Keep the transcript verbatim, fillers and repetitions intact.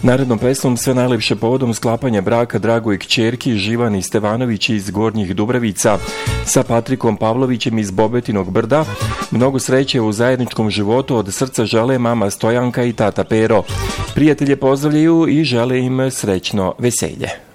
Narednom pesmom sve najlepše povodom sklapanja braka dragoj kćerki Živani Stevanović iz Gornjih Dubravica sa Patrikom Pavlovićem iz Bobetinog Brda. Mnogo sreće u zajedničkom životu od srca žele mama Stojanka i tata Pero. Prijatelje pozdravljaju i žele im srećno veselje.